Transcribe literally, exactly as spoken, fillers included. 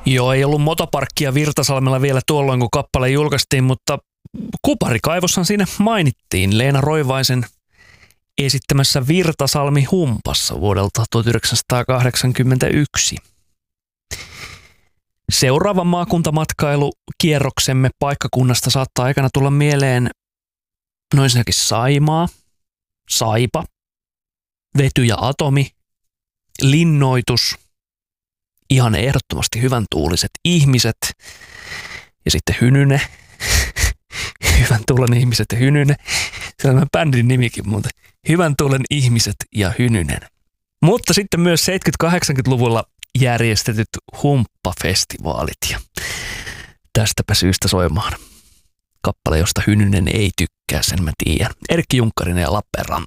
Joo, ei ollut motoparkkia Virtasalmella vielä tuolloin, kun kappale julkaistiin, mutta Kuparikaivoshan siinä mainittiin Leena Roivaisen esittämässä Virtasalmi Humpassa vuodelta tuhatyhdeksänsataakahdeksankymmentäyksi. Seuraava maakuntamatkailu-kierroksemme paikkakunnasta saattaa aikana tulla mieleen no ensinnäkin Saimaa, Saipa, Vety ja Atomi, linnoitus, ihan ehdottomasti hyvän tuuliset ihmiset ja sitten Hynyne, hyvän tuulen ihmiset ja Hynyne. Se on bändin nimikin muuten. Hyvän tuulen ihmiset ja Hynynen. Mutta sitten myös seitsemänkymmentä-kahdeksankymmentäluvulla järjestetyt humppafestivaalit ja tästäpä syystä soimaan kappale, josta Hynynen ei tykkää, sen mä tiedän. Erkki Junkkarinen ja Lappeenranta.